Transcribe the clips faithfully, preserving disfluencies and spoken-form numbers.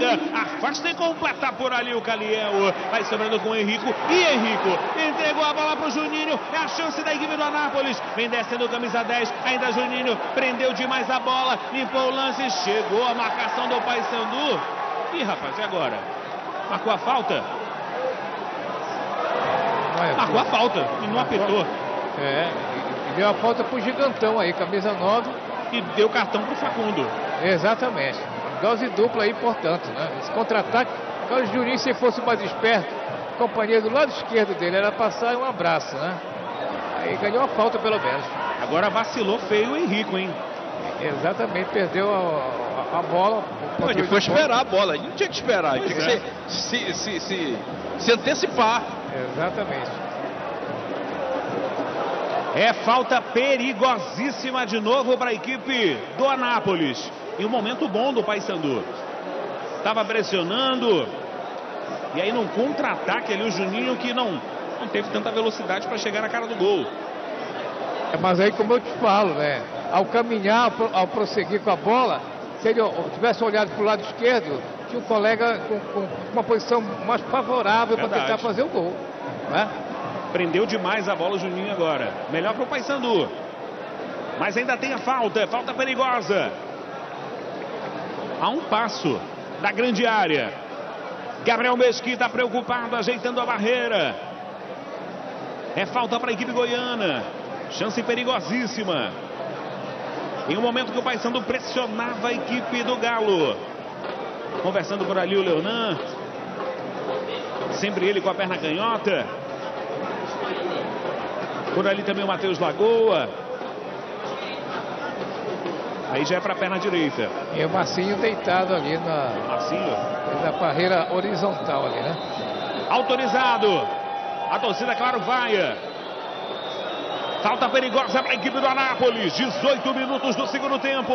direita, afasta e completa por ali o Caliel, vai sobrando com o Henrico, e Henrico entregou a bola pro Juninho, é a chance da equipe do Anápolis, vem descendo o camisa dez, ainda Juninho, prendeu demais a bola, limpou o lance, chegou a marcação do Paysandu. Ih, rapaz, e agora? Marcou a falta? Marcou a falta e não apitou. É, e deu a falta pro gigantão aí, camisa nove. E deu cartão pro Facundo. Exatamente. Dose dupla aí, portanto, né? Esse contra-ataque, o Juninho, se fosse mais esperto, o companheiro do lado esquerdo dele era passar um abraço, né? Aí ganhou a falta pelo menos. Agora vacilou feio o Henrico, hein? Exatamente, perdeu a, a, a bola. Pô, ele foi esperar a bola, ele não tinha que esperar, ele tinha que se, se, se, se, se antecipar. Exatamente. É falta perigosíssima de novo para a equipe do Anápolis. E um momento bom do Paysandu. Estava pressionando. E aí num contra-ataque ali o Juninho que não, não teve tanta velocidade para chegar na cara do gol. É, mas aí como eu te falo, né? Ao caminhar, ao prosseguir com a bola, se ele tivesse olhado para o lado esquerdo, tinha um colega com, com uma posição mais favorável para tentar fazer o gol, né? Prendeu demais a bola o Juninho agora. Melhor para o Paysandu. Mas ainda tem a falta. Falta perigosa. A um passo da grande área. Gabriel Mesquita preocupado, ajeitando a barreira. É falta para a equipe goiana. Chance perigosíssima. Em um momento que o Paysandu pressionava a equipe do Galo. Conversando por ali o Leonan. Sempre ele com a perna canhota. Por ali também o Matheus Lagoa. Aí já é para a perna direita. E o Marcinho deitado ali na, Marcinho? na barreira horizontal ali, né? Autorizado. A torcida, claro, vai. Falta perigosa para a equipe do Anápolis. dezoito minutos do segundo tempo.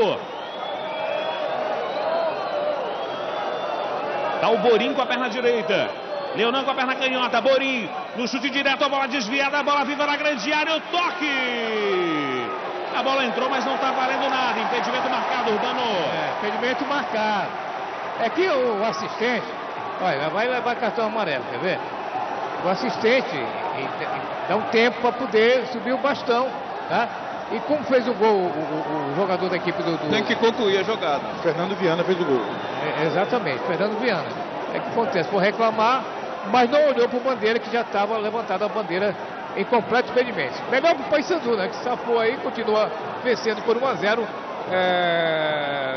Tá o Borim com a perna direita. Leonan com a perna canhota. Borim no chute direto. A bola desviada. A bola viva na grande área. O toque. A bola entrou, mas não está valendo nada. Impedimento marcado, Urbano. É, impedimento marcado. É que o assistente, olha, vai levar cartão amarelo, quer ver? O assistente e, e, dá um tempo para poder subir o bastão, tá? E como fez o gol o, o, o jogador da equipe do, do... Tem que concluir a jogada. Fernando Viana fez o gol. É, exatamente, Fernando Viana. É que acontece, por reclamar, mas não olhou para o Bandeira, que já estava levantada a bandeira em completo impedimento. Melhor para o Paysandu, né? Que safou aí, continua vencendo por um a zero. É...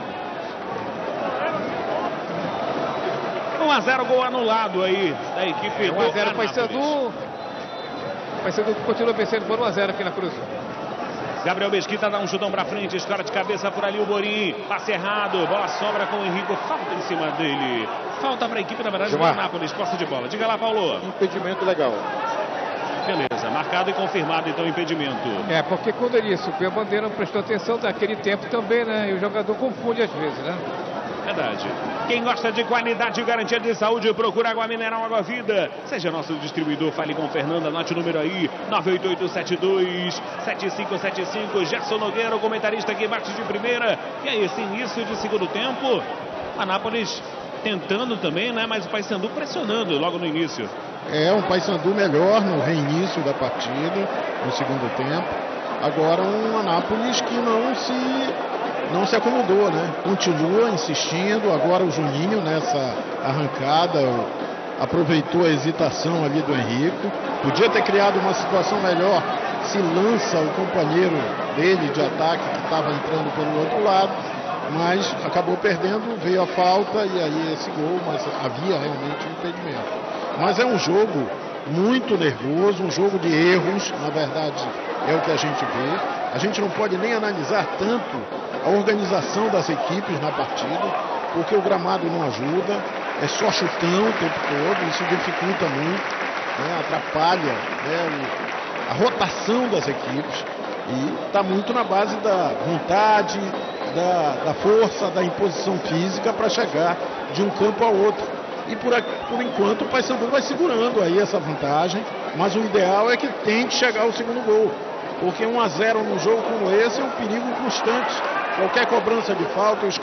um a zero, gol anulado aí da equipe do um a zero Paysandu. O Paysandu continua vencendo por um a zero aqui na Cruz. Gabriel Mesquita dá um chutão pra frente, escora de cabeça por ali o Borim, passe errado, bola sobra com o Henrico, falta em cima dele. Falta pra equipe, na verdade, do Anápolis, posse de bola. Diga lá, Paulo. Impedimento legal. Beleza, marcado e confirmado então o impedimento. É, porque quando ele subiu a bandeira, não prestou atenção daquele tempo também, né? E o jogador confunde às vezes, né? Verdade. Quem gosta de qualidade e garantia de saúde, procura Água Mineral, Água Vida. Seja nosso distribuidor, fale com o Fernando, anote o número aí, nove oito oito sete dois sete cinco sete cinco. Gerson Nogueira, o comentarista que bate de primeira. E aí, esse início de segundo tempo, Anápolis tentando também, né? Mas o Paysandu pressionando logo no início. É um Paysandu melhor no reinício da partida, no segundo tempo. Agora um Anápolis que não se... não se acomodou, né? Continua insistindo. Agora o Juninho nessa arrancada aproveitou a hesitação ali do Henrico. Podia ter criado uma situação melhor se lança o companheiro dele de ataque que estava entrando pelo outro lado, mas acabou perdendo, veio a falta e aí esse gol, mas havia realmente um impedimento. Mas é um jogo muito nervoso, um jogo de erros, na verdade é o que a gente vê. A gente não pode nem analisar tanto a organização das equipes na partida, porque o gramado não ajuda, é só chutão o tempo todo, isso dificulta muito, né, atrapalha, né, a rotação das equipes, e está muito na base da vontade, da, da força, da imposição física para chegar de um campo ao outro. E por, por enquanto o Paysandu vai segurando aí essa vantagem, mas o ideal é que tente chegar ao segundo gol, porque um a zero num jogo como esse é um perigo constante. Qualquer cobrança de falta, os